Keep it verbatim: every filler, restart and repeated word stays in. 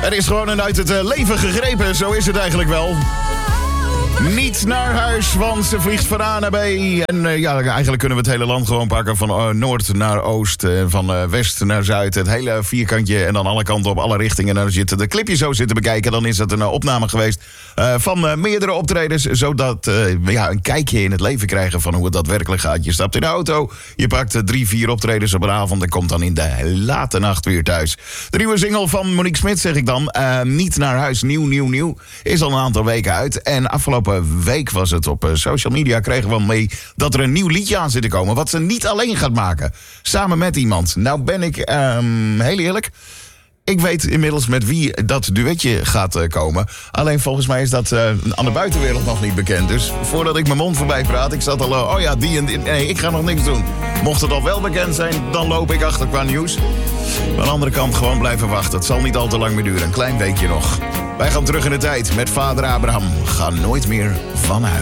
Er is gewoon een uit het uh, leven gegrepen, zo is het eigenlijk wel. Niet naar huis, want ze vliegt van A naar B. En uh, ja, eigenlijk kunnen we het hele land gewoon pakken. Van uh, noord naar oost, uh, van uh, west naar zuid. Het hele vierkantje en dan alle kanten op, alle richtingen. En als je de clipje zo zit te bekijken, dan is het een uh, opname geweest uh, van uh, meerdere optredens. Zodat we uh, ja, een kijkje in het leven krijgen van hoe het daadwerkelijk gaat. Je stapt in de auto, je pakt uh, drie, vier optredens op een avond en komt dan in de late nacht weer thuis. De nieuwe single van Monique Smit, zeg ik dan. Uh, Niet naar huis, nieuw, nieuw, nieuw. Is al een aantal weken uit. En afgelopen week was het op uh, social media, kregen we mee dat er een nieuw liedje aan zit te komen. Wat ze niet alleen gaat maken. Samen met iemand. Nou ben ik, um, heel eerlijk, ik weet inmiddels met wie dat duetje gaat uh, komen. Alleen volgens mij is dat uh, aan de buitenwereld nog niet bekend. Dus voordat ik mijn mond voorbij praat, ik zat al, uh, oh ja, die en die. Nee, ik ga nog niks doen. Mocht het al wel bekend zijn, dan loop ik achter qua nieuws. Aan de andere kant gewoon blijven wachten. Het zal niet al te lang meer duren. Een klein weekje nog. Wij gaan terug in de tijd met vader Abraham. Ga nooit meer van huis.